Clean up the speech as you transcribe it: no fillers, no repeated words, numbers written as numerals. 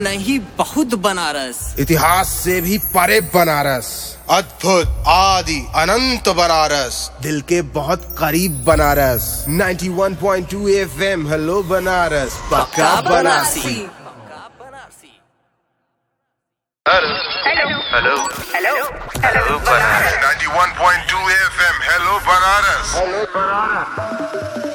नहीं बहुत बनारस, इतिहास से भी परे बनारस, अद्भुत आदि अनंत बनारस, दिल के बहुत करीब बनारस। 91.2 FM हेलो बनारस, पक्का Banarasi. Hello hello hello hello Banaras. 91.2 FM hello Banaras.